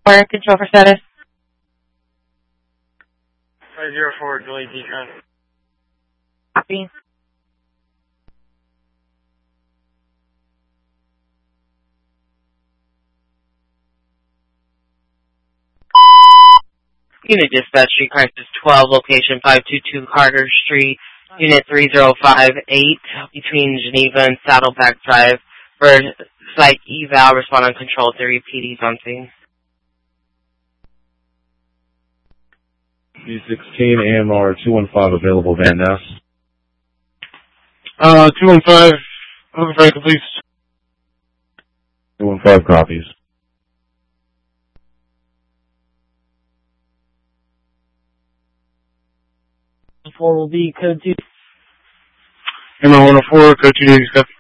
Control for status. 504, delayed decon. Copy. Unit Dispatch, Street Crisis 12, location 522 Carter Street, Unit 3058, between Geneva and Saddleback Drive, for Psych Eval, respond on control 3 PDs on scene. B16 AMR 215 available, Van Ness. 215, looking for incomplete. 215 copies. 4 will be code 2. AMR 104, code 2 days, copy.